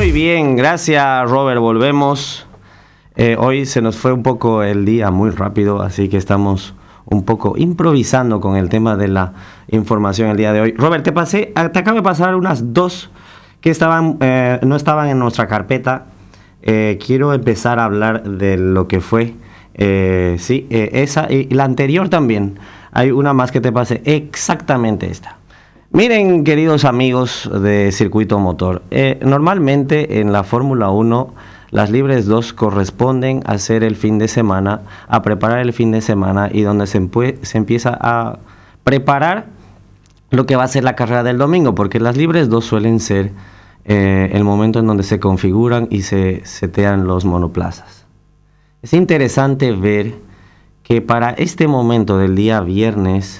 Muy bien, gracias Robert, volvemos. Hoy se nos fue un poco el día muy rápido, así que estamos un poco improvisando con el tema de la información el día de hoy. Robert, te acabo de pasar unas dos que no estaban en nuestra carpeta. Quiero empezar a hablar de lo que fue, esa y la anterior también. Hay una más que te pasé, exactamente esta. Miren, queridos amigos de Circuito Motor, normalmente en la Fórmula 1 las Libres 2 corresponden a hacer el fin de semana, a preparar el fin de semana y donde se empieza a preparar lo que va a ser la carrera del domingo, porque las Libres 2 suelen ser el momento en donde se configuran y se setean los monoplazas. Es interesante ver que para este momento del día viernes,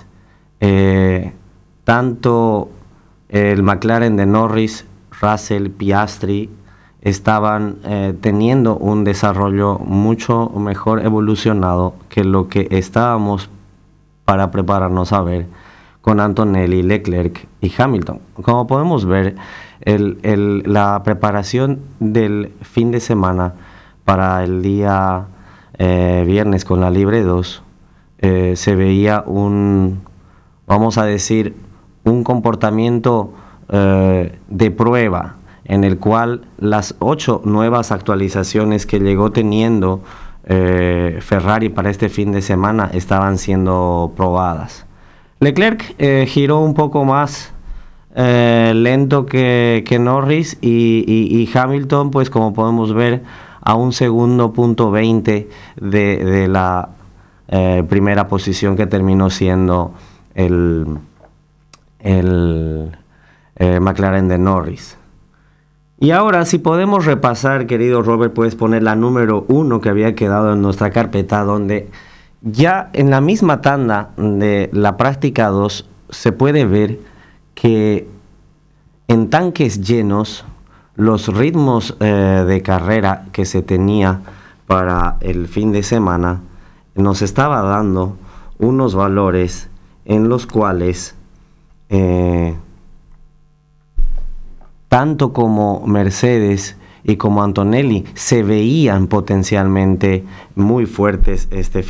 tanto el McLaren de Norris, Russell, Piastri estaban teniendo un desarrollo mucho mejor evolucionado que lo que estábamos para prepararnos a ver con Antonelli, Leclerc y Hamilton. Como podemos ver, la preparación del fin de semana para el día viernes con la Libre 2 se veía vamos a decir, un comportamiento de prueba en el cual las 8 nuevas actualizaciones que llegó teniendo Ferrari para este fin de semana estaban siendo probadas. Leclerc giró un poco más lento que Norris y Hamilton, pues como podemos ver, a un segundo punto 20 de la primera posición que terminó siendo el McLaren de Norris. Y ahora, si podemos repasar, querido Robert, puedes poner la número 1 que había quedado en nuestra carpeta, donde ya en la misma tanda de la práctica 2 se puede ver que en tanques llenos los ritmos de carrera que se tenía para el fin de semana nos estaba dando unos valores en los cuales tanto como Mercedes y como Antonelli se veían potencialmente muy fuertes este